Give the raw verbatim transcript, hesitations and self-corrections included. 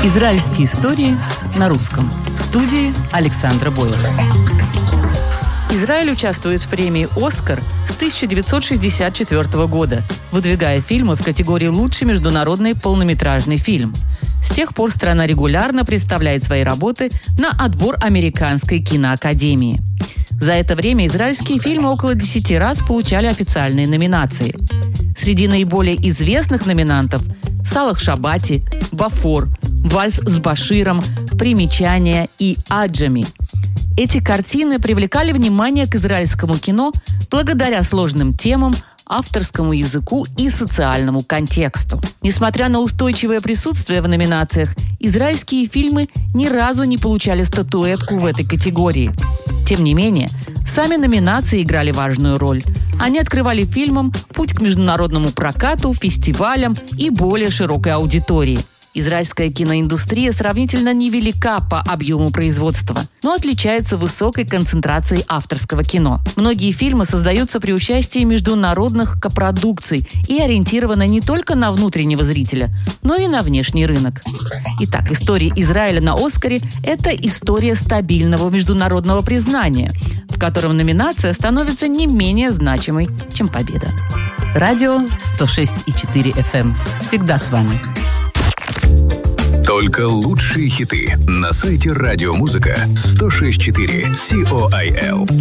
Израильские истории на русском. В студии Александра Бойлер. Израиль участвует в премии «Оскар» с тысяча девятьсот шестьдесят четвёртого года, выдвигая фильмы в категории «Лучший международный полнометражный фильм». С тех пор страна регулярно представляет свои работы на отбор Американской киноакадемии. За это время израильские фильмы около десяти раз получали официальные номинации. Среди наиболее известных номинантов – «Салах Шабати», «Бафор», «Вальс с Баширом», «Примечания» и «Аджами». Эти картины привлекали внимание к израильскому кино благодаря сложным темам, авторскому языку и социальному контексту. Несмотря на устойчивое присутствие в номинациях, израильские фильмы ни разу не получали статуэтку в этой категории. Тем не менее, сами номинации играли важную роль. Они открывали фильмам путь к международному прокату, фестивалям и более широкой аудитории. Израильская киноиндустрия сравнительно невелика по объему производства, но отличается высокой концентрацией авторского кино. Многие фильмы создаются при участии международных копродукций и ориентированы не только на внутреннего зрителя, но и на внешний рынок. Итак, история Израиля на «Оскаре» – это история стабильного международного признания, в котором номинация становится не менее значимой, чем победа. Радио сто шесть и четыре эф эм. Всегда с вами. Только лучшие хиты на сайте радиомузыка сто шесть и четыре си о ай эл.